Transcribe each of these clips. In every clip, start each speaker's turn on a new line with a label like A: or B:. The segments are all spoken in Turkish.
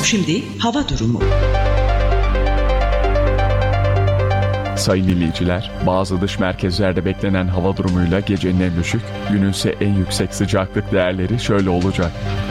A: Şimdi hava durumu.
B: Sayın dinleyiciler, bazı dış merkezlerde beklenen hava durumuyla gecenin en düşük, günün ise en yüksek sıcaklık değerleri şöyle olacak.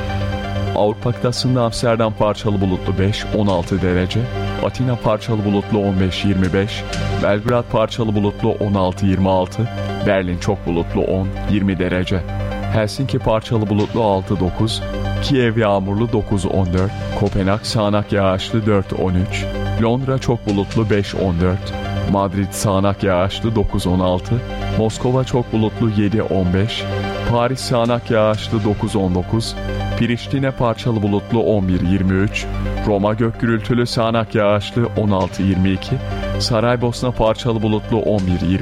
B: Avrupa kıtasında Amsterdam parçalı bulutlu 5-16 derece, Atina parçalı bulutlu 15-25, Belgrad parçalı bulutlu 16-26, Berlin çok bulutlu 10-20 derece, Helsinki parçalı bulutlu 6-9, Kiev yağmurlu 9-14, Kopenhag sağanak yağışlı 4-13, Londra çok bulutlu 5-14, Madrid sağanak yağışlı 9-16, Moskova çok bulutlu 7-15, Paris sağanak yağışlı 9-19, Priştine parçalı bulutlu 11-23, Roma gök gürültülü sağanak yağışlı 16-22, Saraybosna parçalı bulutlu 11-23,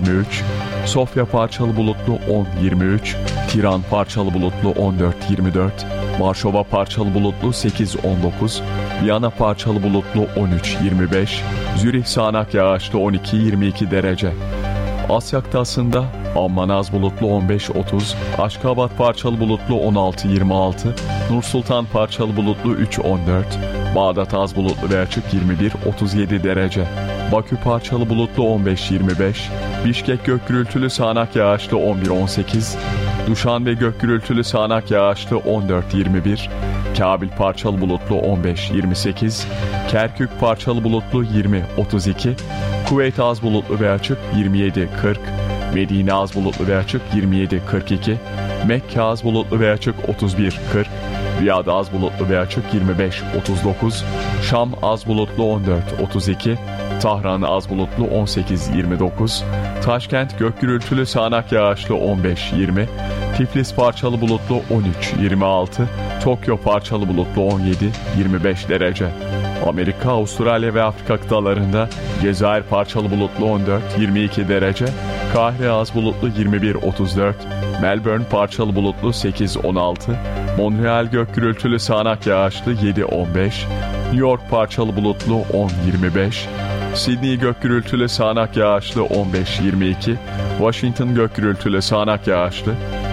B: Sofya parçalı bulutlu 10-23, Tiran parçalı bulutlu 14-24, Varşova parçalı bulutlu 8-19, Viyana parçalı bulutlu 13-25, Zürih sağanak yağışlı 12-22 derece. Asya kıtasında Amman az bulutlu 15-30, Aşkabat parçalı bulutlu 16-26, Nursultan parçalı bulutlu 3-14, Bağdat az bulutlu ve açık 21-37 derece. Bakü parçalı bulutlu 15-25, Bişkek gök gürültülü sağanak yağışlı 11-18, Duşanbe gök gürültülü sağanak yağışlı 14-21, Kabil parçalı bulutlu 15-28, Kerkük parçalı bulutlu 20-32, Kuveyt az bulutlu ve açık 27-40, Medine az bulutlu ve açık 27-42, Mekke az bulutlu ve açık 31-40, Riyad az bulutlu ve açık 25-39, Şam az bulutlu 14-32, Tahran az bulutlu 18-29, Taşkent gök gürültülü sağanak yağışlı 15-20, Tiflis parçalı bulutlu 13-26, Tokyo parçalı bulutlu 17-25 derece. Amerika, Avustralya ve Afrika kıtalarında Cezayir parçalı bulutlu 14-22 derece, Kahire az bulutlu 21-34, Melbourne parçalı bulutlu 8-16, Montreal gök gürültülü sağanak yağışlı 7-15, New York parçalı bulutlu 10-25, Sydney gök gürültülü sağanak yağışlı 15-22, Washington gök gürültülü sağanak yağışlı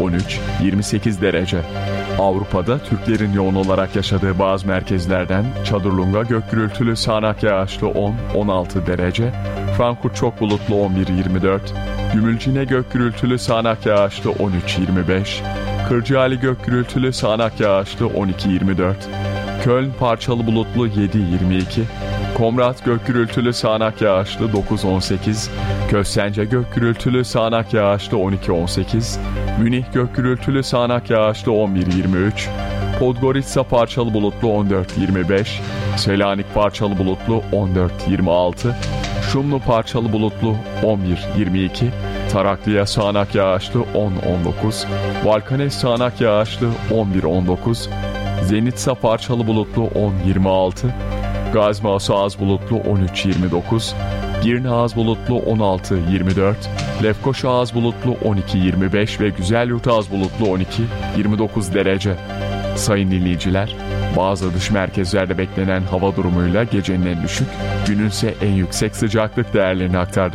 B: 13-28 derece. Avrupa'da Türklerin yoğun olarak yaşadığı bazı merkezlerden Çadırlunga gök gürültülü sağanak yağışlı 10-16 derece, Frankfurt çok bulutlu 11-24, Gümülcine gök gürültülü sağanak yağışlı 13-25, Kırcaali gök gürültülü sağanak yağışlı 12-24, Köln parçalı bulutlu 7-22, Komrat gök gürültülü sağanak yağışlı 9-18, Köstence gök gürültülü sağanak yağışlı 12-18, Münih gök gürültülü sağanak yağışlı 11-23, Podgorica parçalı bulutlu 14-25, Selanik parçalı bulutlu 14-26, Şumlu parçalı bulutlu 11-22, Taraklıya sağanak yağışlı 10-19, Valkanes sağanak yağışlı 11-19, Zenitsa parçalı bulutlu 10-26, Gazmaası az bulutlu 13-29, Girne az bulutlu 16-24, Lefkoşa az bulutlu 12-25 ve Güzelyurt az bulutlu 12-29 derece. Sayın dinleyiciler, bazı dış merkezlerde beklenen hava durumuyla gecenin en düşük, günün ise en yüksek sıcaklık değerlerini aktardık.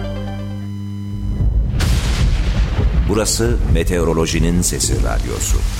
C: Burası Meteorolojinin Sesi Radyosu.